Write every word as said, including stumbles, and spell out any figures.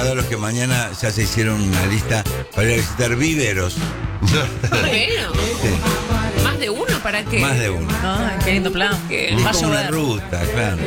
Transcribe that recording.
recordar los que mañana ya se hicieron una lista para ir a visitar viveros. Bueno, Sí, ¿más de uno para qué? más de uno. Ay, qué lindo plan. Que Es Va a como una llover. ruta, claro.